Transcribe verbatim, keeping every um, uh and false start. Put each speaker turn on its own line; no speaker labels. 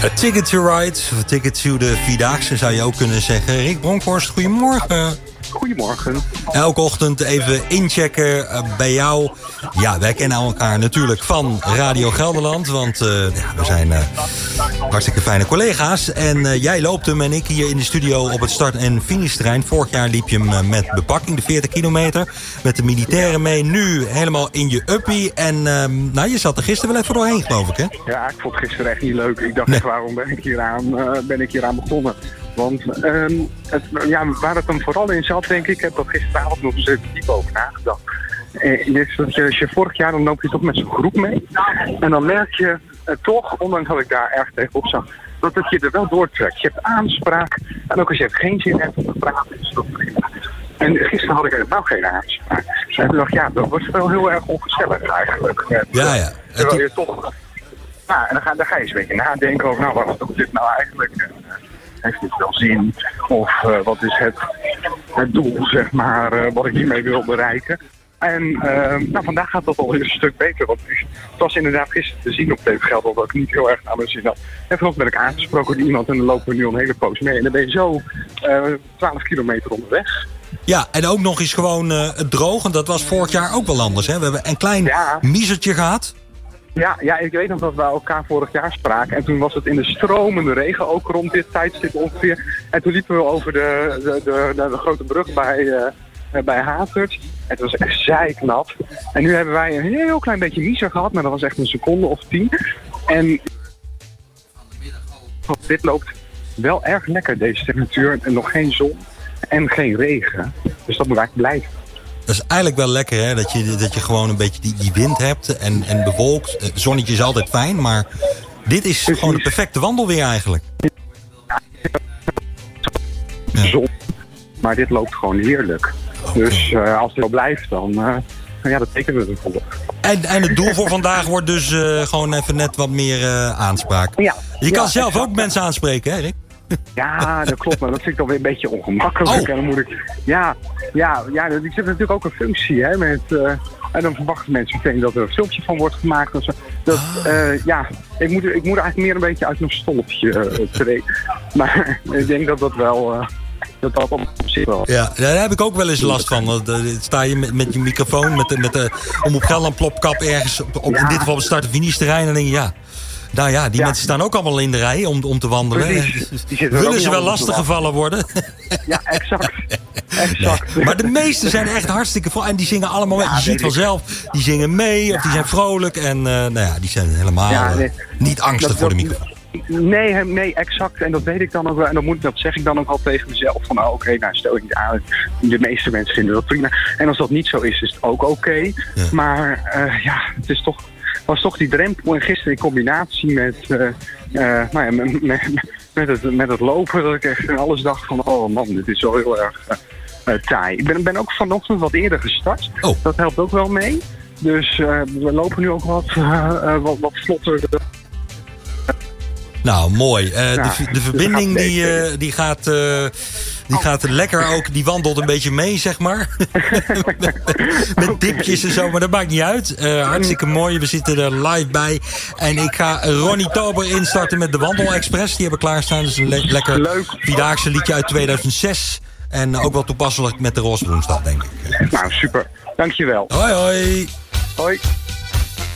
A ticket to ride, a ticket to de Vierdaagse zou je ook kunnen zeggen. Rick Bronkhorst, goedemorgen.
Goedemorgen.
Elke ochtend even inchecken uh, bij jou. Ja, wij kennen elkaar natuurlijk van Radio Gelderland. Want uh, ja, we zijn uh, hartstikke fijne collega's. En uh, jij loopt hem en ik hier in de studio op het start- en finishterrein. Vorig jaar liep je hem uh, met bepakking, de veertig kilometer. Met de militairen mee. Nu helemaal in je uppie. En uh, nou, je zat er gisteren wel even doorheen, geloof ik, hè?
Ja, ik vond het gisteren echt niet leuk. Ik dacht
Nee.
echt, waarom ben ik hier aan, uh, ben ik hier aan begonnen? Want um, het, ja, waar het hem vooral in zat, denk ik, ik heb dat gisteravond nog eens even diep over nagedacht. Eh, is dat je, als je vorig jaar, dan loop je toch met zo'n groep mee. En dan merk je uh, toch, ondanks dat ik daar erg tegenop zag, dat het je er wel doortrekt. Je hebt aanspraak. En ook als je geen zin hebt om te praten, is dat prima. En gisteren had ik helemaal geen aanspraak. En toen dacht ik, ja, dat wordt wel heel erg ongezellig eigenlijk. Met,
Ja, ja.
Terwijl je toch... Ja, en dan ga, dan ga je eens een beetje nadenken over, nou, wat is dit nou eigenlijk? En, uh, heeft dit wel zin? Of uh, wat is het, het doel, zeg maar, uh, wat ik hiermee wil bereiken? En uh, nou, vandaag gaat dat al een stuk beter. Want het was inderdaad gisteren te zien op T V Gelderland dat ik niet heel erg naar mijn zin had. En vanochtend ben ik aangesproken door iemand en dan lopen we nu al een hele poos mee. En dan ben je zo uh, twaalf kilometer onderweg.
Ja, en ook nog eens gewoon uh, het droog. En dat was vorig jaar ook wel anders, hè? We hebben een klein
Ja.
miezertje gehad.
Ja, ja, ik weet nog dat we elkaar vorig jaar spraken. En toen was het in de stromende regen, ook rond dit tijdstip ongeveer. En toen liepen we over de, de, de, de, de grote brug bij, uh, bij Hatert. En het was echt zeiknat. En nu hebben wij een heel klein beetje miezer gehad, maar dat was echt een seconde of tien. En dit loopt wel erg lekker, deze temperatuur. En nog geen zon en geen regen. Dus dat moet eigenlijk blijven.
Dat is eigenlijk wel lekker, hè? Dat je, dat je gewoon een beetje die, die wind hebt en, en bewolkt. Het zonnetje is altijd fijn, maar dit is
Precies.
gewoon de perfecte wandelweer eigenlijk. Ja.
Zon. Maar dit loopt gewoon heerlijk.
Okay.
Dus uh, als het zo blijft, dan uh, ja, dat betekent het ervoor.
En, en het doel voor vandaag wordt dus uh, gewoon even net wat meer uh, aanspraak.
Ja.
Je kan
Ja,
zelf
exact.
ook mensen aanspreken, hè, Rick?
Ja, dat klopt, maar dat vind ik dan weer een beetje ongemakkelijk.
Oh.
En dan moet ik, ja, ja, ja, er zit natuurlijk ook een functie, hè, met, uh, en dan verwachten mensen meteen dat er een filmpje van wordt gemaakt. Of zo. Dat, uh, ja, ik moet, ik moet eigenlijk meer een beetje uit mijn stolpje uh, treden. Maar ik denk dat dat wel, uh, dat dat op zich wel.
Ja, daar heb ik ook wel eens last van. Want, uh, sta je met, met je microfoon, met de, met de Omroep Gelderland plopkap ergens, op, op,
Ja.
in dit geval op het start- en finishterrein. En dan denk je, ja, nou ja, die
Ja.
mensen staan ook allemaal in de rij om, om te wandelen.
Precies. Die zitten er ook
Willen
niet
ze wel
allemaal te
lastig gevallen worden?
Ja, exact. Exact.
Nee. Maar de meesten zijn echt hartstikke vol. En die zingen allemaal mee.
Ja,
Je ziet
weet ik.
vanzelf, die zingen mee of die zijn vrolijk. En uh, nou ja, die zijn helemaal
Ja,
uh,
nee.
niet angstig
Dat-
voor de
dat-
microfoon.
Nee, he- nee, exact. En dat weet ik dan ook wel. En dan moet, dat zeg ik dan ook wel tegen mezelf. Van, oh, oké, okay, nou, stel je niet aan. De meeste mensen vinden dat prima. En als dat niet zo is, is het ook oké. Okay.
Ja.
Maar uh, ja, het is toch, was toch die drempel. En gisteren in combinatie met, uh, uh, nou ja, met, met, met, het, met het lopen. Dat ik echt in alles dacht van, oh man, dit is wel heel erg uh, uh, taai. Ik ben, ben ook vanochtend wat eerder gestart.
Oh.
Dat helpt ook wel mee. Dus uh, we lopen nu ook wat, uh, uh, wat, wat vlotter.
Nou, mooi. Uh,
Ja,
de, de verbinding
dus
die,
gaat
uh, die gaat... Uh, Die gaat lekker ook, die wandelt een beetje mee, zeg maar. Met dipjes en zo, maar dat maakt niet uit. Uh, hartstikke mooi, we zitten er live bij. En ik ga Ronnie Tober instarten met de Wandel Express. Die hebben klaarstaan, dus een le- lekker
Leuk.
Vierdaagse liedje uit tweeduizend zes. En ook wel toepasselijk met de Roze Woensdag, denk ik.
Nou, super. Dankjewel.
Hoi, hoi.
Hoi.